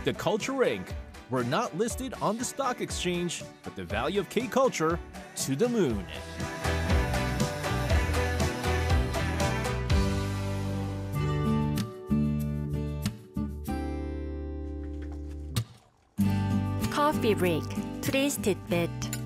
The Culture Inc. We're not listed on the stock exchange, but the value of K-culture to the moon. Coffee break. Today's tidbit.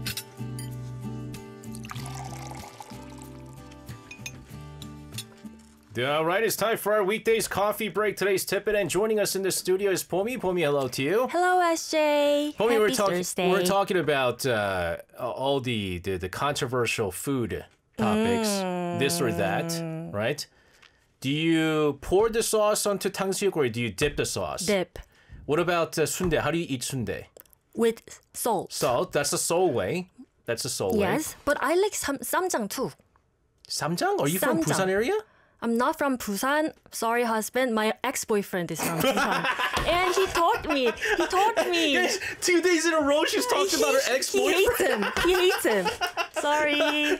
All right, it's time for our weekdays coffee break. Today's tidbit, and joining us in the studio is Pomi. Pomi, hello to you. Hello, SJ. Pomi, Happy Thursday. we're talking about all the controversial food topics, this or that, right? Do you pour the sauce onto 탕수육 or do you dip the sauce? Dip. What about sundae? How do you eat sundae? With salt. Salt. That's the Seoul way. That's the Seoul way. Yes, but I like 쌈장 too. Samjang? Are you from Samjang. Busan area? I'm not from Busan. Sorry, husband. My ex-boyfriend is from Busan. And he taught me. Yes, 2 days in a row she's talking about her ex-boyfriend. He hates him. Sorry.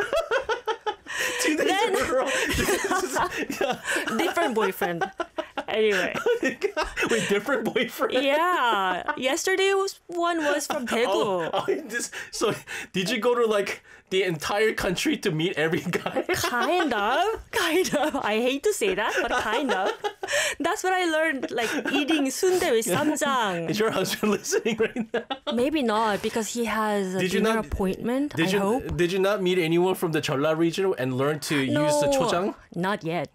2 days in a row. Different boyfriend. Anyway. Wait, different boyfriend? Yeah. Yesterday one was from Daegu. So did you go to like the entire country to meet every guy? Kind of. I hate to say that, but kind of. That's what I learned, like eating sundae with 쌈장. Is your husband listening right now? Maybe not, because he has a dinner appointment, I hope. Did you not meet anyone from the Jeolla region and learn to use the chojang? Not yet.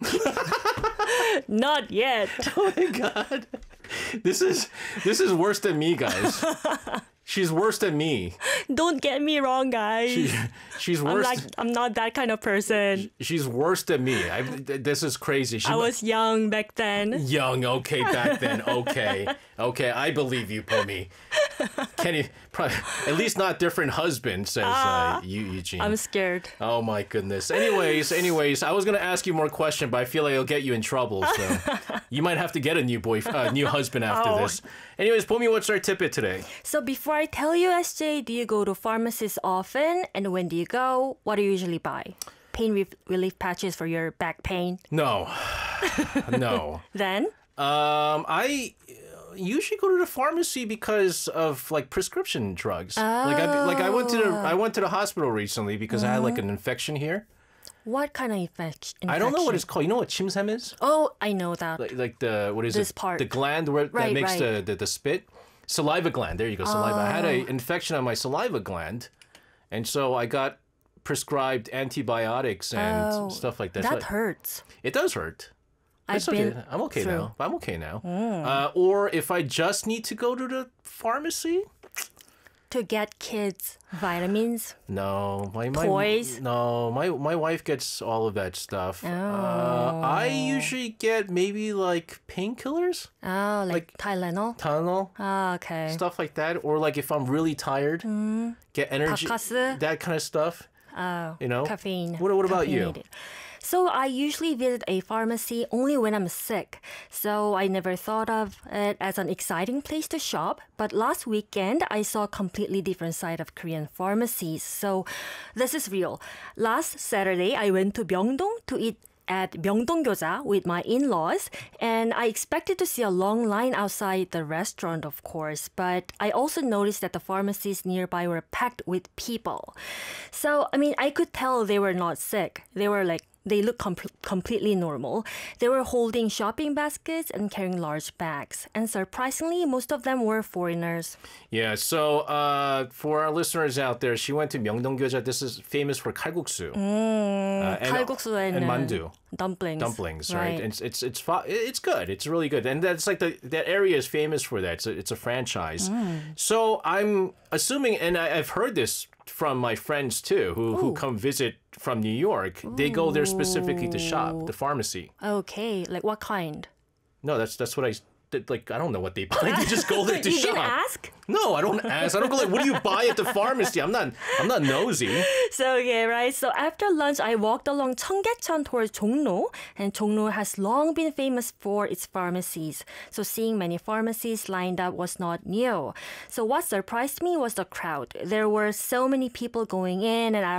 Not yet. Oh my god. This is worse than me, guys. She's worse than me. Don't get me wrong, guys. She's worse. I'm not that kind of person. She's worse than me. This is crazy. I was young back then. Young, okay, back then, okay. I believe you, Pomi. Kenny, at least not different husband, says Eugene. I'm scared. Oh my goodness. Anyways, I was gonna ask you more questions, but I feel like it'll get you in trouble. So you might have to get a new husband after this. Anyways, Pomi, what's our tidbit today? So before I tell you, SJ, do you go to pharmacies often? And when do you go? What do you usually buy? Pain relief patches for your back pain? No. Then? I usually go to the pharmacy because of like prescription drugs. Oh. I went to the hospital recently because I had like an infection here. What kind of infection? I don't know what it's called. You know what chimsam is? Oh, I know that. Like the what is this it? part. The gland that makes the spit. Saliva gland. There you go. Saliva. I had an infection on my saliva gland, and so I got prescribed antibiotics and stuff like that. That hurts. It does hurt. It's okay. I'm okay now. I'm okay now. Or if I just need to go to the pharmacy to get kids vitamins. No, my toys. No, my wife gets all of that stuff. I usually get maybe like painkillers. Oh, like Tylenol. Okay. Stuff like that, or like if I'm really tired, get energy. 바카스? That kind of stuff. Oh, you know. Caffeine. What about you? So I usually visit a pharmacy only when I'm sick. So I never thought of it as an exciting place to shop. But last weekend, I saw a completely different side of Korean pharmacies. So this is real. Last Saturday, I went to Myeongdong to eat at Myeongdong Gyoza with my in-laws, and I expected to see a long line outside the restaurant, of course, but I also noticed that the pharmacies nearby were packed with people. So, I could tell they were not sick. They looked completely normal. They were holding shopping baskets and carrying large bags. And surprisingly, most of them were foreigners. Yeah, so for our listeners out there, she went to Myeongdong Gyoza. This is famous for kalguksu. kalguksu and mandu. Dumplings, right? And it's good. It's really good. And that's like that area is famous for that. It's a franchise. So I'm assuming, and I've heard this from my friends too, who come visit from New York. They go there specifically to shop, the pharmacy. Okay, like what kind? No, that's what I like. I don't know what they buy. They just go there to you shop. didn't ask? No, I don't ask. I don't go like, what do you buy at the pharmacy? I'm not nosy. So yeah, right. So after lunch, I walked along Cheonggyecheon towards Jongno, and Jongno has long been famous for its pharmacies. So seeing many pharmacies lined up was not new. So what surprised me was the crowd. There were so many people going in and out